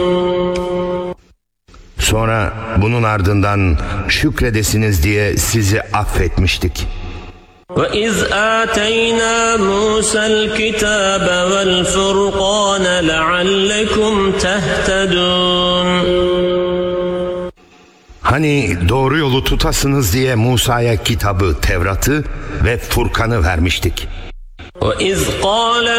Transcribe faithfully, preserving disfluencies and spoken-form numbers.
Sonra bunun ardından şükredesiniz diye sizi affetmiştik. وَإِذْ آتَيْنَا مُوسَى الْكِتَابَ وَالْفُرْقَانَ لَعَلَّكُمْ تَهْتَدُونَ. Hani doğru yolu tutasınız diye Musa'ya kitabı, Tevrat'ı ve Furkan'ı vermiştik. وَإِذْ قَالَ